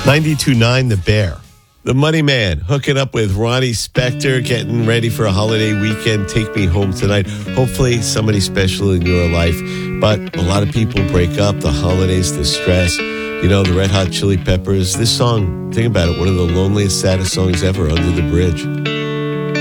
92.9 The Bear. The Money Man hooking up with Ronnie Spector, getting ready for a holiday weekend. Take me home tonight. Hopefully somebody special in your life. But a lot of people break up. The holidays, the stress. You know, the Red Hot Chili Peppers. This song, think about it, one of the loneliest, saddest songs ever, Under the Bridge.